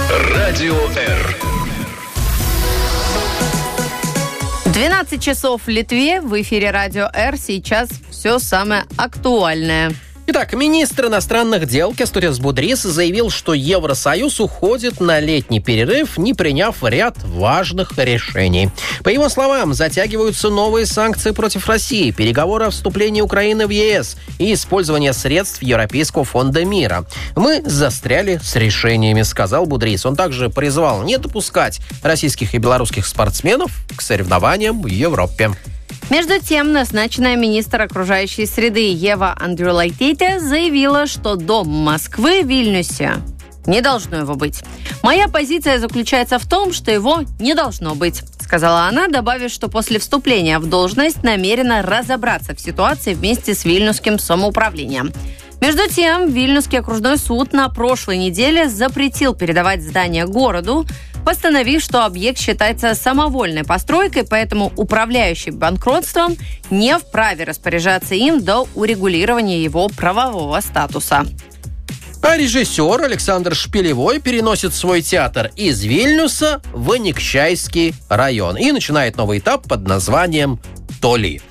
Радио Р. 12 часов в Литве. В эфире Радио Р. Сейчас все самое актуальное. Итак, министр иностранных дел Кястутис Будрис заявил, что Евросоюз уходит на летний перерыв, не приняв ряд важных решений. По его словам, затягиваются новые санкции против России, переговоры о вступлении Украины в ЕС и использование средств Европейского фонда мира. «Мы застряли с решениями», сказал Будрис. Он также призвал не допускать российских и белорусских спортсменов к соревнованиям в Европе. Между тем, назначенная министр окружающей среды Ева Андрюлайтите заявила, что Дом Москвы в Вильнюсе не должно его быть. «Моя позиция заключается в том, что его не должно быть», сказала она, добавив, что после вступления в должность намерена разобраться в ситуации вместе с Вильнюсским самоуправлением. Между тем, Вильнюсский окружной суд на прошлой неделе запретил передавать здание городу, постановив, что объект считается самовольной постройкой, поэтому управляющий банкротством не вправе распоряжаться им до урегулирования его правового статуса. А режиссер Александр Шпилевой переносит свой театр из Вильнюса в Аникчайский район и начинает новый этап под названием «Толи».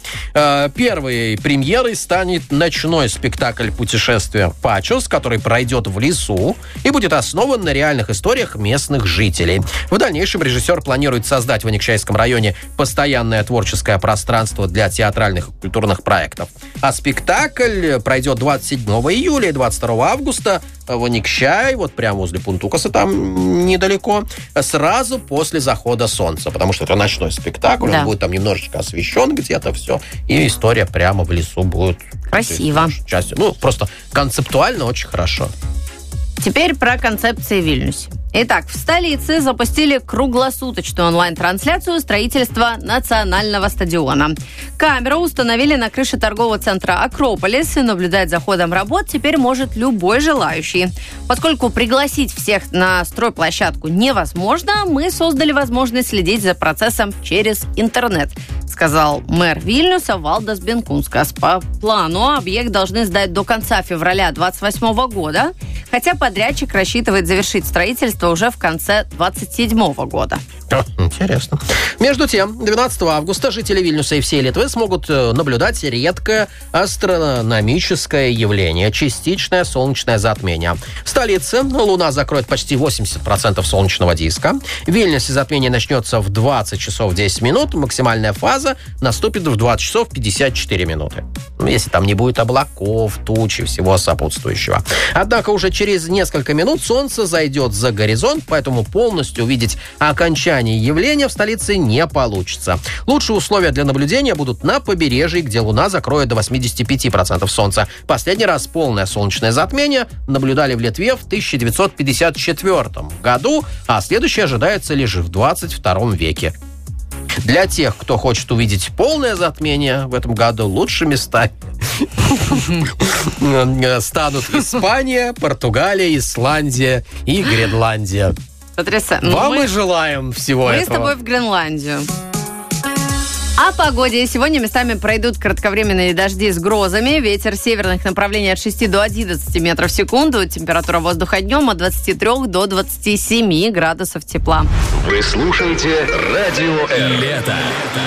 Первой премьерой станет ночной спектакль «Путешествие Пачос», который пройдет в лесу и будет основан на реальных историях местных жителей. В дальнейшем режиссер планирует создать в Аникчайском районе постоянное творческое пространство для театральных и культурных проектов. А спектакль пройдет 27 июля и 22 августа в Аникчай, вот прямо возле Пунтукаса, там недалеко, сразу после захода солнца, потому что это ночной спектакль, да. Он будет там немножечко освещен где-то, все, и история прямо в лесу будет. Красиво. Частью. Просто концептуально очень хорошо. Теперь про концепции в Вильнюсе. Итак, в столице запустили круглосуточную онлайн-трансляцию строительства национального стадиона. Камеру установили на крыше торгового центра «Акрополис», и наблюдать за ходом работ теперь может любой желающий. Поскольку пригласить всех на стройплощадку невозможно, мы создали возможность следить за процессом через интернет, сказал мэр Вильнюса Валдас Бенкунскас. По плану объект должны сдать до конца февраля 2028 года, хотя подрядчик рассчитывает завершить строительство уже в конце 2027 года. Интересно. Между тем, 12 августа жители Вильнюса и всей Литвы смогут наблюдать редкое астрономическое явление – частичное солнечное затмение. В столице Луна закроет почти 80% солнечного диска. В Вильнюсе затмение начнется в 20 часов 10 минут. Максимальная фаза наступит в 20 часов 54 минуты. Если там не будет облаков, туч и всего сопутствующего. Однако уже через несколько минут солнце зайдет за горизонт, поэтому полностью увидеть окончание явления в столице не получится. Лучшие условия для наблюдения будут на побережье, где Луна закроет до 85% солнца. Последний раз полное солнечное затмение наблюдали в Литве в 1954 году, а следующее ожидается лишь в 22 веке. Для тех, кто хочет увидеть полное затмение в этом году, лучшими местами станут Испания, Португалия, Исландия и Гренландия. Потрясающе. Вам мы желаем всего этого. Мы с тобой в Гренландию. О погоде. Сегодня местами пройдут кратковременные дожди с грозами. Ветер северных направлений от 6 до 11 метров в секунду. Температура воздуха днем от 23 до 27 градусов тепла. Вы слушаете Радио Р. Лето.